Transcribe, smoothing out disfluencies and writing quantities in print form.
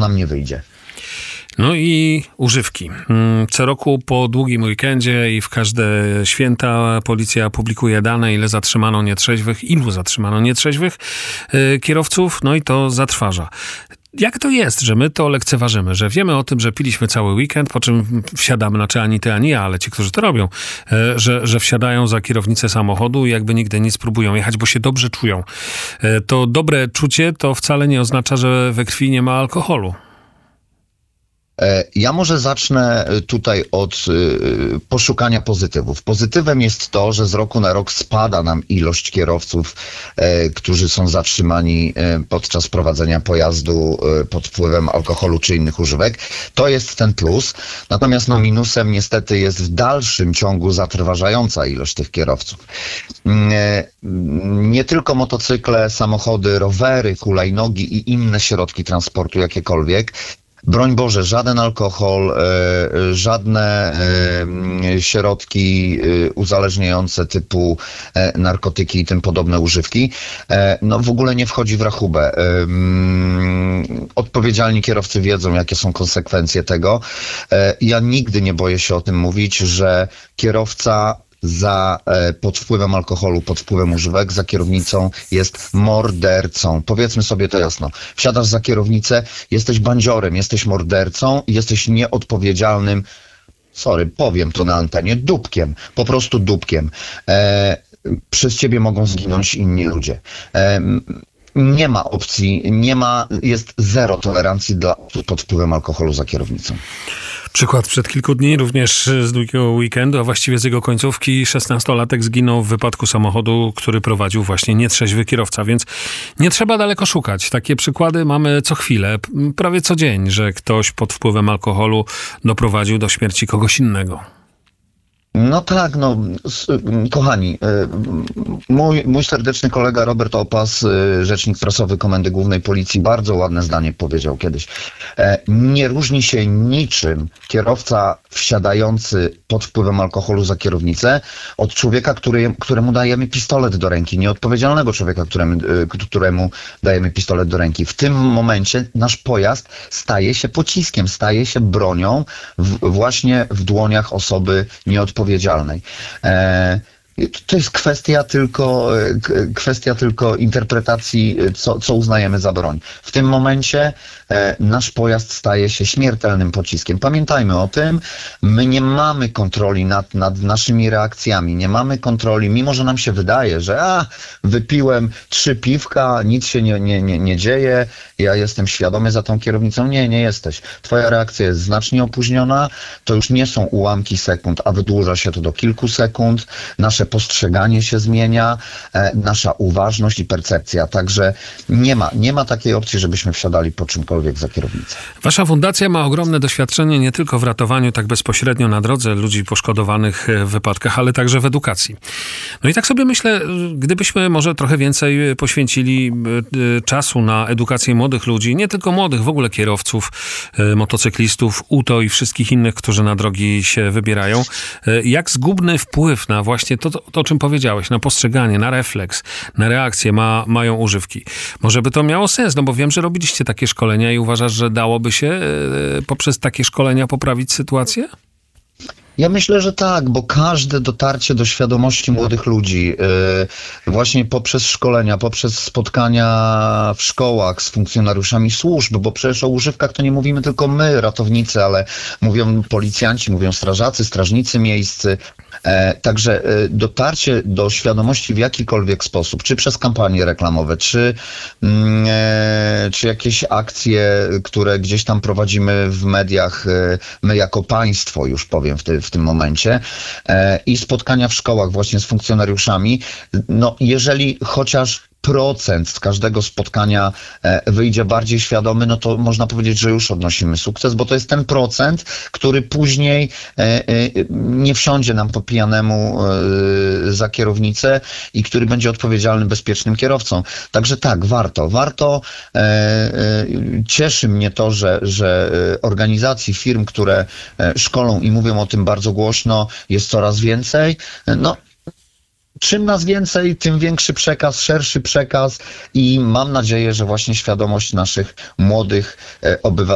nam nie wyjdzie. No i używki. Co roku po długim weekendzie i w każde święta policja publikuje dane, ilu zatrzymano nietrzeźwych kierowców, no i to zatrważa. Jak to jest, że my to lekceważymy, że wiemy o tym, że piliśmy cały weekend, po czym wsiadamy, znaczy ani ty, ani ja, ale ci, którzy to robią, że wsiadają za kierownicę samochodu i jakby nigdy nie spróbują jechać, bo się dobrze czują. To dobre czucie to wcale nie oznacza, że we krwi nie ma alkoholu. Ja może zacznę tutaj od poszukania pozytywów. Pozytywem jest to, że z roku na rok spada nam ilość kierowców, którzy są zatrzymani podczas prowadzenia pojazdu pod wpływem alkoholu czy innych używek. To jest ten plus. Natomiast minusem niestety jest w dalszym ciągu zatrważająca ilość tych kierowców. Nie tylko motocykle, samochody, rowery, hulajnogi i inne środki transportu jakiekolwiek. Broń Boże, żaden alkohol, żadne środki uzależniające typu narkotyki i tym podobne używki, w ogóle nie wchodzi w rachubę. Odpowiedzialni kierowcy wiedzą, jakie są konsekwencje tego. Ja nigdy nie boję się o tym mówić, że kierowca pod wpływem alkoholu, pod wpływem używek, za kierownicą jest mordercą. Powiedzmy sobie to jasno. Wsiadasz za kierownicę, jesteś bandziorem, jesteś mordercą i jesteś nieodpowiedzialnym, powiem to na antenie, dupkiem. Po prostu dupkiem. Przez ciebie mogą zginąć inni ludzie. Nie ma opcji, jest zero tolerancji dla osób pod wpływem alkoholu za kierownicą. Przykład sprzed kilku dni, również z długiego weekendu, a właściwie z jego końcówki, 16-latek zginął w wypadku samochodu, który prowadził właśnie nietrzeźwy kierowca, więc nie trzeba daleko szukać. Takie przykłady mamy co chwilę, prawie co dzień, że ktoś pod wpływem alkoholu doprowadził do śmierci kogoś innego. No tak, kochani, mój serdeczny kolega Robert Opas, rzecznik prasowy Komendy Głównej Policji, bardzo ładne zdanie powiedział kiedyś. Nie różni się niczym kierowca wsiadający pod wpływem alkoholu za kierownicę od człowieka, któremu dajemy pistolet do ręki, nieodpowiedzialnego człowieka, któremu dajemy pistolet do ręki. W tym momencie nasz pojazd staje się pociskiem, staje się bronią właśnie w dłoniach osoby nieodpowiedzialnej. To jest kwestia tylko interpretacji, co uznajemy za broń. W tym momencie nasz pojazd staje się śmiertelnym pociskiem. Pamiętajmy o tym, my nie mamy kontroli nad naszymi reakcjami, nie mamy kontroli, mimo że nam się wydaje, że wypiłem 3 piwka, nic się nie dzieje, ja jestem świadomy za tą kierownicą. Nie jesteś. Twoja reakcja jest znacznie opóźniona, to już nie są ułamki sekund, a wydłuża się to do kilku sekund. Nasze postrzeganie się zmienia, nasza uważność i percepcja. Także nie ma takiej opcji, żebyśmy wsiadali po czymkolwiek za kierownicę. Wasza fundacja ma ogromne doświadczenie nie tylko w ratowaniu tak bezpośrednio na drodze ludzi poszkodowanych w wypadkach, ale także w edukacji. No i tak sobie myślę, gdybyśmy może trochę więcej poświęcili czasu na edukację młodych ludzi, nie tylko młodych, w ogóle kierowców, motocyklistów, UTO i wszystkich innych, którzy na drogi się wybierają, jak zgubny wpływ na właśnie to, o czym powiedziałeś, na postrzeganie, na refleks, na reakcję mają używki. Może by to miało sens, bo wiem, że robiliście takie szkolenia i uważasz, że dałoby się poprzez takie szkolenia poprawić sytuację? Ja myślę, że tak, bo każde dotarcie do świadomości młodych ludzi, właśnie poprzez szkolenia, poprzez spotkania w szkołach z funkcjonariuszami służb, bo przecież o używkach to nie mówimy tylko my, ratownicy, ale mówią policjanci, mówią strażacy, strażnicy miejscy. Także dotarcie do świadomości w jakikolwiek sposób, czy przez kampanie reklamowe, czy jakieś akcje, które gdzieś tam prowadzimy w mediach, my jako państwo, już powiem w tym momencie, i spotkania w szkołach właśnie z funkcjonariuszami, jeżeli chociaż procent z każdego spotkania wyjdzie bardziej świadomy, to można powiedzieć, że już odnosimy sukces, bo to jest ten procent, który później nie wsiądzie nam po pijanemu za kierownicę i który będzie odpowiedzialnym, bezpiecznym kierowcą. Także tak, warto. Cieszy mnie to, że organizacji, firm, które szkolą i mówią o tym bardzo głośno, jest coraz więcej. Czym nas więcej, tym większy przekaz, szerszy przekaz i mam nadzieję, że właśnie świadomość naszych młodych obywateli